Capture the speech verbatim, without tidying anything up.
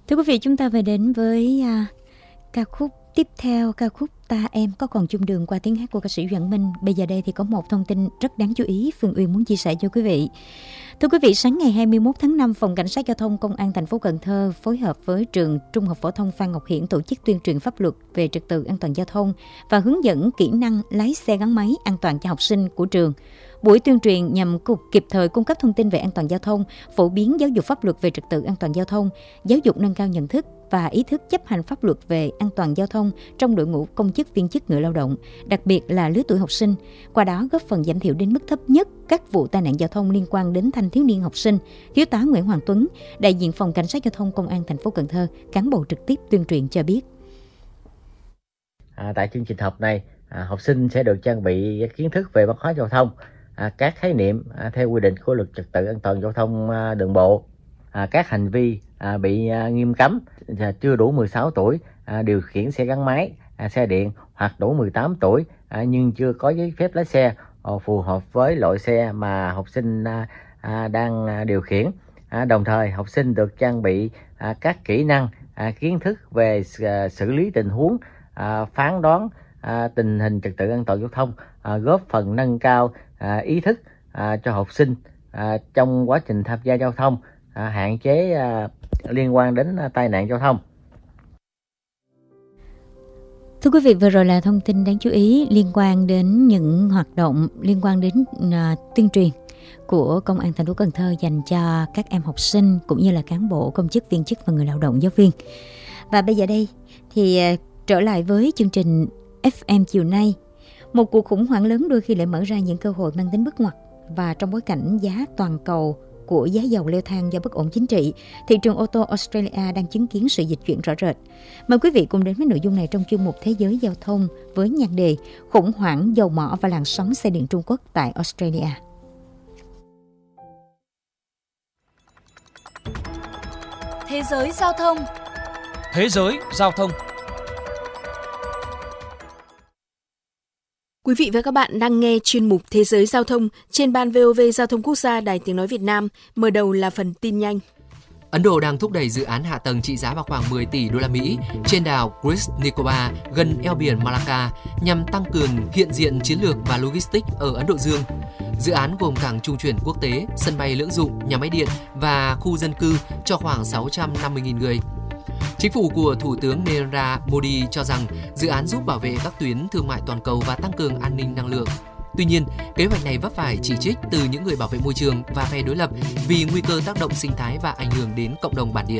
Thưa quý vị, chúng ta về đến với uh, ca khúc tiếp theo, ca khúc Ta Em Có Còn Chung Đường qua tiếng hát của ca sĩ Doãn Minh. Bây giờ đây thì có một thông tin rất đáng chú ý Phương Uyên muốn chia sẻ cho quý vị. Thưa quý vị, sáng ngày hai mươi mốt tháng năm, Phòng Cảnh sát Giao thông Công an thành phố Cần Thơ phối hợp với trường Trung học phổ thông Phan Ngọc Hiển tổ chức tuyên truyền pháp luật về trật tự an toàn giao thông và hướng dẫn kỹ năng lái xe gắn máy an toàn cho học sinh của trường. Buổi tuyên truyền nhằm kịp thời cung cấp thông tin về an toàn giao thông, phổ biến giáo dục pháp luật về trật tự an toàn giao thông, giáo dục nâng cao nhận thức và ý thức chấp hành pháp luật về an toàn giao thông trong đội ngũ công chức viên chức người lao động, đặc biệt là lứa tuổi học sinh, qua đó góp phần giảm thiểu đến mức thấp nhất các vụ tai nạn giao thông liên quan đến thanh thiếu niên học sinh. Thiếu tá Nguyễn Hoàng Tuấn, đại diện Phòng Cảnh sát Giao thông Công an thành phố Cần Thơ, cán bộ trực tiếp tuyên truyền cho biết. À, tại chương trình học này, à, học sinh sẽ được trang bị kiến thức về văn hóa giao thông, à, các khái niệm à, theo quy định của luật trật tự an toàn giao thông à, đường bộ, à, các hành vi à, bị à, nghiêm cấm, à, chưa đủ mười sáu tuổi à, điều khiển xe gắn máy, à, xe điện hoặc đủ mười tám tuổi à, nhưng chưa có giấy phép lái xe à, phù hợp với loại xe mà học sinh à, à, đang à, điều khiển. À, đồng thời học sinh được trang bị à, các kỹ năng, à, kiến thức về à, xử lý tình huống, à, phán đoán à, tình hình trật tự an toàn giao thông, à, góp phần nâng cao à, ý thức à, cho học sinh à, trong quá trình tham gia giao thông, à, hạn chế à, liên quan đến à, tai nạn giao thông. Thưa quý vị, vừa rồi là thông tin đáng chú ý liên quan đến những hoạt động liên quan đến uh, tuyên truyền của Công an thành phố Cần Thơ dành cho các em học sinh cũng như là cán bộ, công chức, viên chức và người lao động, giáo viên. Và bây giờ đây thì uh, trở lại với chương trình ép em chiều nay. Một cuộc khủng hoảng lớn đôi khi lại mở ra những cơ hội mang tính bước ngoặt, và trong bối cảnh giá toàn cầu của giá dầu leo thang do bất ổn chính trị, thị trường ô tô Australia đang chứng kiến sự dịch chuyển rõ rệt. Mời quý vị cùng đến với nội dung này trong chuyên mục Thế giới giao thông với nhan đề khủng hoảng dầu mỏ và làn sóng xe điện Trung Quốc tại Australia. Thế giới giao thông. Thế giới giao thông. Quý vị và các bạn đang nghe chuyên mục Thế giới giao thông trên ban vê o vê Giao thông Quốc gia Đài Tiếng nói Việt Nam. Mở đầu là phần tin nhanh. Ấn Độ đang thúc đẩy dự án hạ tầng trị giá vào khoảng mười tỷ đô la Mỹ trên đảo Great Nicobar gần eo biển Malacca nhằm tăng cường hiện diện chiến lược và logistics ở Ấn Độ Dương. Dự án gồm cảng trung chuyển quốc tế, sân bay lưỡng dụng, nhà máy điện và khu dân cư cho khoảng sáu trăm năm mươi nghìn người. Chính phủ của Thủ tướng Narendra Modi cho rằng dự án giúp bảo vệ các tuyến thương mại toàn cầu và tăng cường an ninh năng lượng. Tuy nhiên, kế hoạch này vấp phải chỉ trích từ những người bảo vệ môi trường và phe đối lập vì nguy cơ tác động sinh thái và ảnh hưởng đến cộng đồng bản địa.